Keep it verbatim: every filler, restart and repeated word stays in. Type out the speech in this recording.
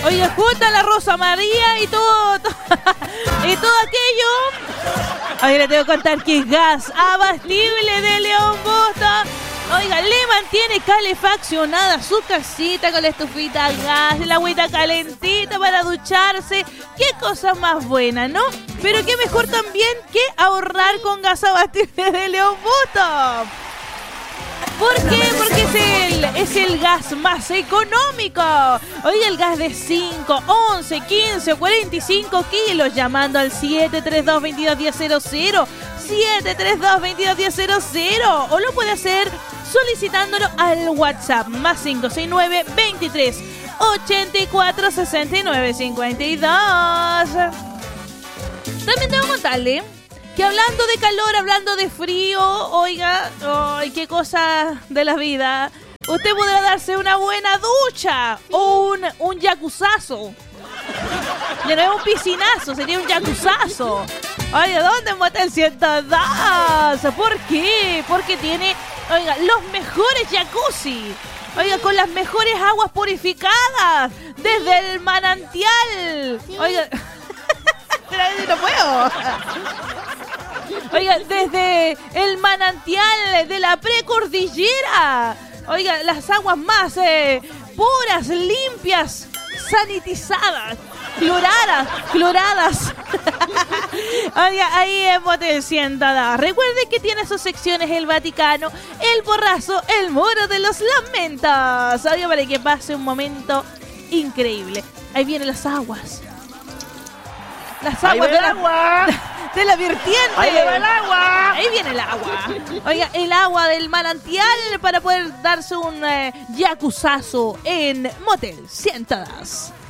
Oye, junta la Rosa María y todo, todo y todo aquello. Oye, le tengo que contar que es gas abastible de León Bosta. Oiga, le mantiene calefaccionada su casita con la estufita a gas, la agüita calentita para ducharse. Qué cosa más buena, ¿no? Pero qué mejor también que ahorrar con gas abastible de León Bosta. ¿Por qué? Porque es el, es el gas más económico. Oiga, el gas de cinco, once, quince o cuarenta y cinco kilos, llamando al siete tres dos, dos dos uno cero cero cero, siete tres dos, dos dos uno cero cero cero, o lo puede hacer solicitándolo al WhatsApp más cinco seis nueve, veintitrés, ochenta y cuatro, sesenta y nueve, cincuenta y dos. También tengo que contarle que hablando de calor, hablando de frío, oiga, ay, qué cosa de la vida, usted podrá darse una buena ducha o un, un jacuzzazo. Ya no es un piscinazo, sería un jacuzzazo. Oiga, ¿dónde bota el ciento dos? ¿Por qué? Porque tiene, oiga, los mejores jacuzzi. Oiga, con las mejores aguas purificadas desde el manantial. Oiga, no puedo. Oiga, desde el manantial de la precordillera. Oiga, las aguas más eh, puras, limpias, sanitizadas, cloradas, cloradas. Oiga, ahí es potenciada. Recuerde que tiene sus secciones el Vaticano, el Borrazo, el Muro de los Lamentos. Oiga, para que pase un momento increíble. Ahí vienen las aguas. Las aguas de la, agua. de la vertiente. Ahí va el agua. Ahí viene el agua. Oiga, el agua del manantial para poder darse un eh, jacuzzazo en Motel ciento dos.